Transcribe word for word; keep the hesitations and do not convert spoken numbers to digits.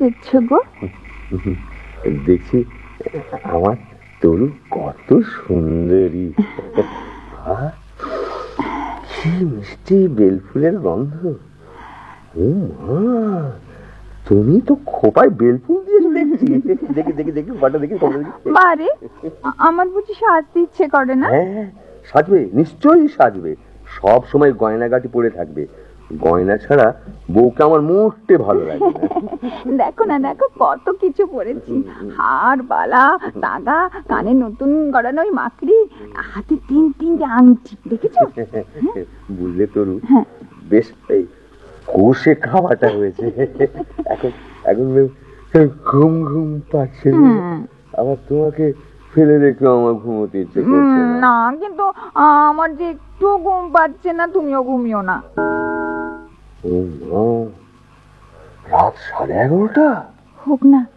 দেখছো গো? দেখছি আমার তরু কত সুন্দরী। কি মিষ্টি বেলফুলের গন্ধ। ও মা, তুমি তো খোপায় বেলফুল দিয়েছো দেখছি। দেখি দেখি দেখি বাটা দেখি। বারে, আমার বুঝি সাজতে ইচ্ছে করে না? হ্যাঁ, সাজবে, নিশ্চয়ই সাজবে। সব সময় গয়নাগাটি পরে থাকবে। গয়না ছাড়া বউকে আমার মোটে ভালো লাগে না। দেখো না, দেখো কত কিছু পরেছি। হার, বালা, তাগা, কানে নতুন গড়ানো ওই মাকড়ি, হাতে তিন তিনটে আংটি, দেখেছো? বুঝলে তরু, বেশ এই কষে খাওয়াটা হয়েছে। এখন এখন ঘুম ঘুম পাচ্ছে। আবার তোমাকে ফেলে রেখে আমার ঘুমোতে ইচ্ছে করছে না। কিন্তু আমার যে একটু ঘুম পাচ্ছে না, তুমিও ঘুমিও না। রাত সাড়ে এগারোটা হোক না।